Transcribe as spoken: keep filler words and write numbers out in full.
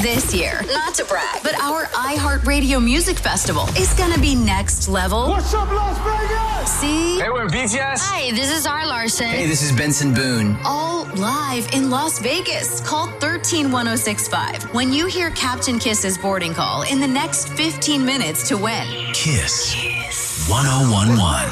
This year, not to brag, but our iHeartRadio Music Festival is gonna be next level. What's up, Las Vegas? See? Hey, we're B T S. Hi, this is R. Larson. Hey, this is Benson Boone. All live in Las Vegas. Call one three one oh six five when you hear Captain Kiss's boarding call in the next fifteen minutes to win. Kiss. Kiss. one oh one one.